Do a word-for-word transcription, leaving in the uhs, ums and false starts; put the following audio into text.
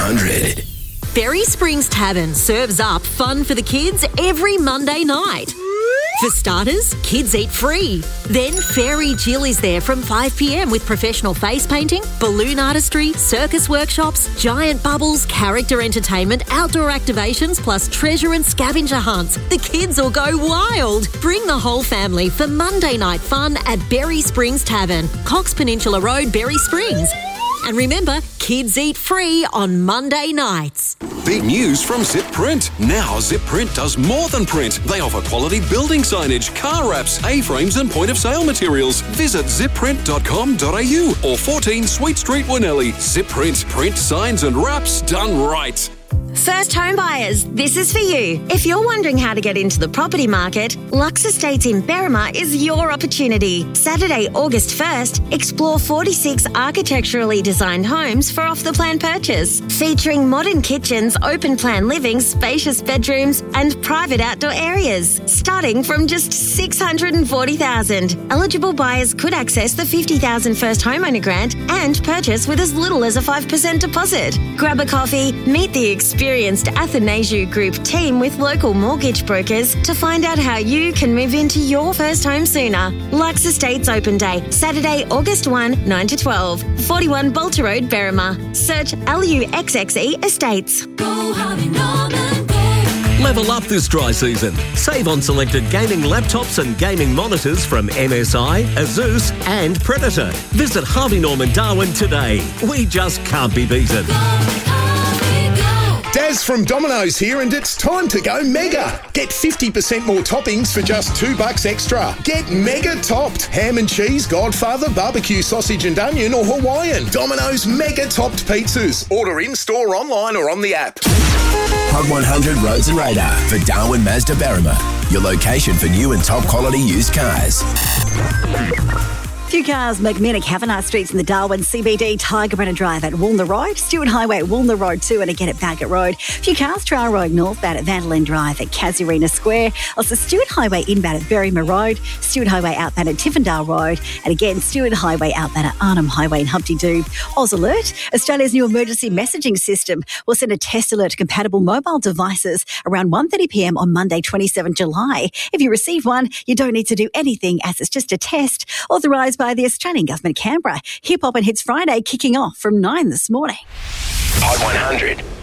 hundred. Berry Springs Tavern serves up fun for the kids every Monday night. For starters, kids eat free. Then Fairy Jill is there from five p.m. with professional face painting, balloon artistry, circus workshops, giant bubbles, character entertainment, outdoor activations, plus treasure and scavenger hunts. The kids will go wild. Bring the whole family for Monday night fun at Berry Springs Tavern, Cox Peninsula Road, Berry Springs. And remember, kids eat free on Monday nights. Big news from Zip Print. Now Zip Print does more than print. They offer quality building signage, car wraps, A-frames and point-of-sale materials. Visit zip print dot com dot a u or fourteen Sweet Street, Winnelly. Zip Print. Print signs and wraps done right. First home buyers, this is for you. If you're wondering how to get into the property market, Lux Estates in Berrima is your opportunity. Saturday, August first, explore forty-six architecturally designed homes for off-the-plan purchase, featuring modern kitchens, open-plan living, spacious bedrooms and private outdoor areas, starting from just six hundred forty thousand dollars. Eligible buyers could access the fifty thousand dollars first homeowner grant and purchase with as little as a five percent deposit. Grab a coffee, meet the experienced Athanasiu Group team with local mortgage brokers to find out how you can move into your first home sooner. Lux Estates Open Day, Saturday, August first, nine to twelve, forty-one Bolter Road, Berrima. Search L U X X E Estates. Go Harvey Norman, go. Level up this dry season. Save on selected gaming laptops and gaming monitors from M S I, Asus and Predator. Visit Harvey Norman Darwin today. We just can't be beaten. Daz from Domino's here, and it's time to go mega. Get fifty percent more toppings for just two bucks extra. Get mega topped. Ham and cheese, Godfather, barbecue sausage and onion or Hawaiian. Domino's mega topped pizzas. Order in store, online or on the app. Hub one hundred Roads and Radar for Darwin Mazda Berrima. Your location for new and top quality used cars. Few cars, McMinnick, have a nice streets in the Darwin C B D, Tiger Brenner Drive at Woolner Road, Stewart Highway, Woolner Road two, and again at Baggett Road. Few cars, Trail Road northbound at Vandalin Drive at Casuarina Square. Also Stewart Highway inbound at Berrima Road, Stewart Highway outbound at Tiffindale Road, and again Stewart Highway outbound at Arnhem Highway in Humpty Doo. Oz Alert, Australia's new emergency messaging system will send a test alert to compatible mobile devices around one thirty p.m. on Monday, twenty-seventh of July. If you receive one, you don't need to do anything as it's just a test authorised by the Australian Government, Canberra. Hip Hop and Hits Friday kicking off from nine this morning. Hot one hundred.